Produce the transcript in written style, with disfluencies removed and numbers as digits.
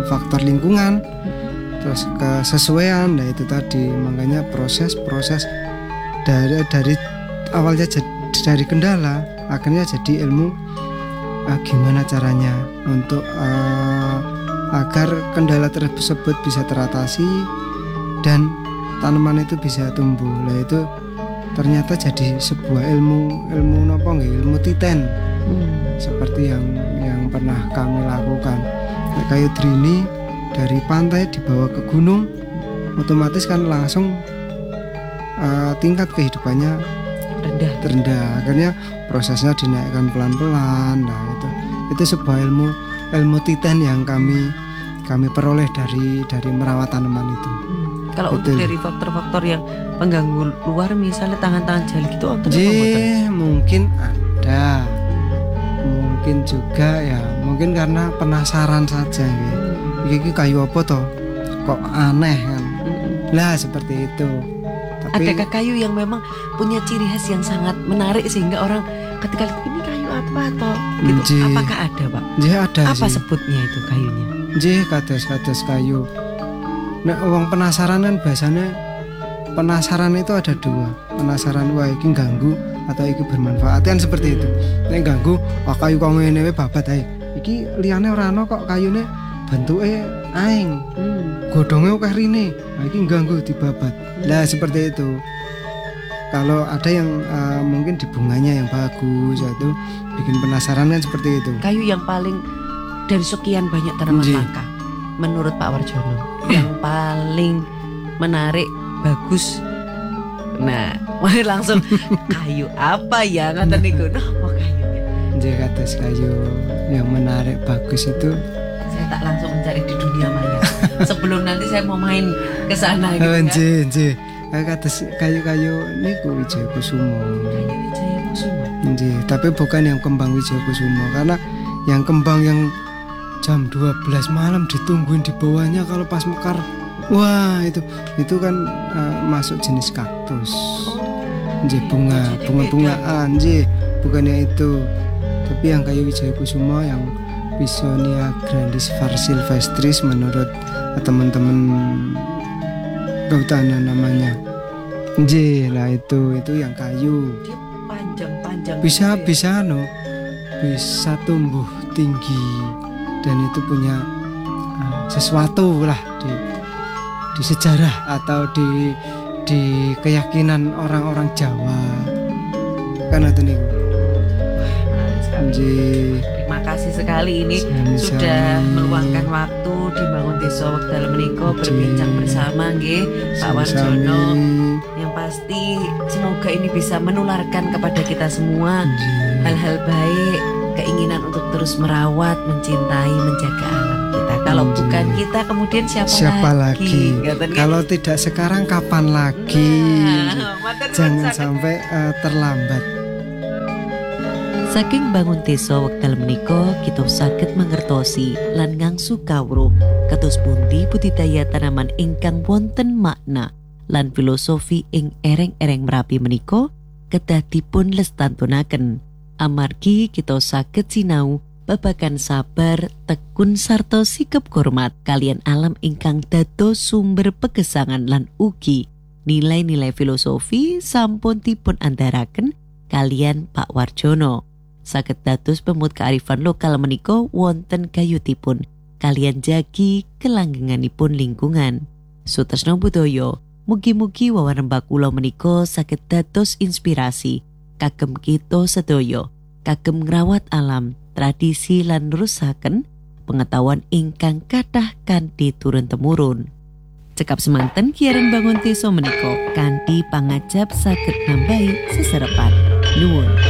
faktor lingkungan, terus kesesuaian. Nah itu tadi, makanya proses dari awalnya dari kendala akhirnya jadi ilmu gimana caranya untuk agar kendala tersebut bisa teratasi dan tanaman itu bisa tumbuh. Nah itu ternyata jadi sebuah ilmu ilmu titen seperti yang pernah kami lakukan. Nah, kayu drini dari pantai dibawa ke gunung, otomatis kan langsung tingkat kehidupannya rendah. Akhirnya prosesnya dinaikkan pelan-pelan. Nah itu sebuah ilmu titen yang kami peroleh dari merawat tanaman itu. Kalau untuk dari faktor-faktor yang pengganggu luar, misalnya tangan-tangan jali gitu, mungkin ada, mungkin juga ya, mungkin karena penasaran saja gitu. Ini kayu apa toh? Kok aneh kan? Lah seperti itu. Tapi adakah kayu yang memang punya ciri khas yang sangat menarik sehingga orang ketika lihat ini kayu apa toh? Gitu. Apakah ada, Pak? Ada. Apa sebutnya itu kayunya? Kados kayu. Nah, orang penasaran kan biasanya penasaran itu ada dua. Penasaran wah iki ganggu atau iki bermanfaat kan seperti itu. Nek ganggu, wah kayu kok ngene wae babat ae. Iki liyane ora ana kok kayune bentuke aeng. Godhonge akeh rine. Nah, iki ganggu dibabat. Lah seperti itu. Kalau ada yang mungkin di bunganya yang bagus itu bikin penasaran kan seperti itu. Kayu yang paling dari sekian banyak tanaman langka menurut Pak Warjono yang paling menarik, bagus. Nah, mari langsung kayu apa ya ngaten niku? Napa kayunya? Kados kayu yang menarik bagus itu saya tak langsung mencari di dunia maya. Sebelum nanti saya mau main ke sana gitu kan. Kados kayu-kayu niku Wijaya Kusuma. Kayu Wijaya Kusuma. Tapi bukan yang kembang Wijaya Kusuma, karena yang kembang yang jam 12 malam ditungguin di bawahnya kalau pas mekar. Wah, itu kan masuk jenis kaktus. Bunga-bungaan, bukannya itu. Tapi yang kayu Wijaya Kusuma yang Pisonia grandis var silvestris menurut teman-teman kehutanan namanya. Lah itu yang kayu. Dia panjang-panjang. Bisa tumbuh tinggi dan itu punya sesuatu lah di sejarah atau di keyakinan orang-orang Jawa. Kan itu nih. Terima kasih sekali ini sudah meluangkan waktu di Bangun Desa wekdal menika berbincang bersama nggih Pak Warjono. Yang pasti semoga ini bisa menularkan kepada kita semua hal-hal baik, keinginan untuk terus merawat, mencintai, menjaga alam kita. Kalau bukan kita kemudian siapa lagi? Kalau tidak sekarang kapan lagi? Jangan sampai terlambat. Saking Bangun Desa wekdal menika kita saged mangertosi lan ngangsu kawruh kados pundi budidaya tanaman ingkang wonten makna lan filosofi ing ereng-ereng Merapi menika kedah dipun lestantunaken. Amargi kita saged sinau babagan sabar, tekun sarta sikap hormat kalian alam ingkang dados sumber pegesangan lan ugi nilai-nilai filosofi sampun dipun andharaken kalian Pak Warjono. Saged dados pemut kearifan lokal menika wonten gayutipun kalian jagi kelanggenganipun lingkungan. Sutresna budaya, mugi-mugi wawarembak kula menika saged dados inspirasi kagem kita sedaya kagem ngrawat alam, tradisi lan nerusaken pengetahuan ingkang kathah kanthi turun-temurun. Cekap semanten kiaran Bangun Desa menika kanthi pangajap saged nambahi seserepan. Nuwun.